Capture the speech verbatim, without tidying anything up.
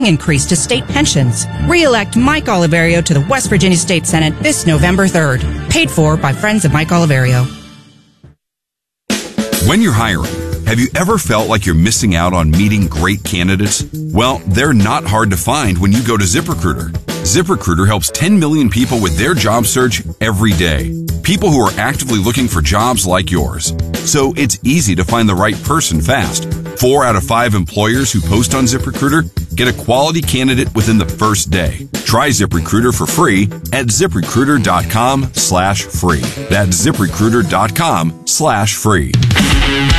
increase to state pensions. Re-elect Mike Oliverio to the West Virginia State Senate this November third. Paid for by friends of Mike Oliverio. When you're hiring, have you ever felt like you're missing out on meeting great candidates? Well, they're not hard to find when you go to ZipRecruiter. ZipRecruiter helps ten million people with their job search every day. People who are actively looking for jobs like yours. So it's easy to find the right person fast. Four out of five employers who post on ZipRecruiter get a quality candidate within the first day. Try ZipRecruiter for free at ZipRecruiter.com slash free. That's ZipRecruiter.com slash free.